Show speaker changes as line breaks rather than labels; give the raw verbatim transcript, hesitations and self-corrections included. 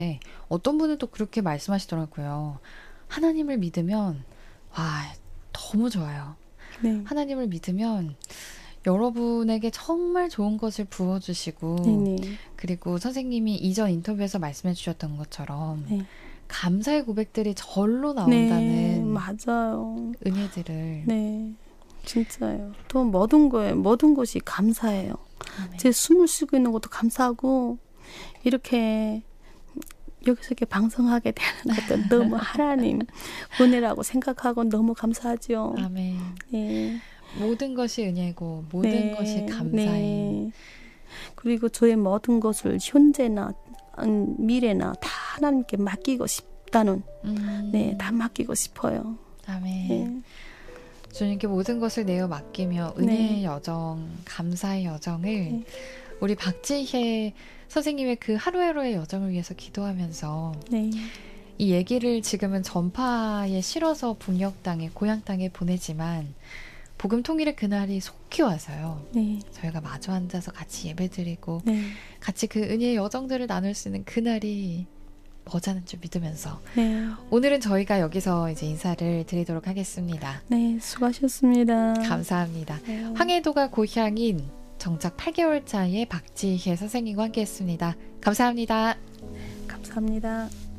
네. 어떤 분은 또 그렇게 말씀하시더라고요. 하나님을 믿으면 와 너무 좋아요.
네.
하나님을 믿으면 여러분에게 정말 좋은 것을 부어주시고
네네.
그리고 선생님이 이전 인터뷰에서 말씀해 주셨던 것처럼
네.
감사의 고백들이 절로
네,
나온다는
맞아요.
은혜들을
네, 진짜요. 또 모든 거에 모든 것이 감사해요.
아멘.
제 숨을 쉬고 있는 것도 감사하고 이렇게 여기서 이렇게 방송하게 되는 것도 너무 하나님 은혜라고 생각하고 너무 감사하죠.
아멘.
네.
모든 것이 은혜고 모든
네,
것이 감사인.
네. 그리고 저의 모든 것을 현재나 음, 미래나 다 하나님께 맡기고 싶다는
음.
네, 다 맡기고 싶어요.
아멘.
네.
주님께 모든 것을 내어 맡기며 은혜의
네.
여정, 감사의 여정을
네.
우리 박지혜 선생님의 그 하루하루의 여정을 위해서 기도하면서
네.
이 얘기를 지금은 전파에 실어서 북녘 땅에 고향 땅에 보내지만 복음 통일의 그날이 속히 와서요.
네.
저희가 마주 앉아서 같이 예배드리고
네.
같이 그 은혜의 여정들을 나눌 수 있는 그날이 머지않은 줄 믿으면서
네.
오늘은 저희가 여기서 이제 인사를 드리도록 하겠습니다.
네, 수고하셨습니다.
감사합니다.
네.
황해도가 고향인 정착 팔 개월 차의 박지혜 선생님과 함께했습니다. 감사합니다.
감사합니다.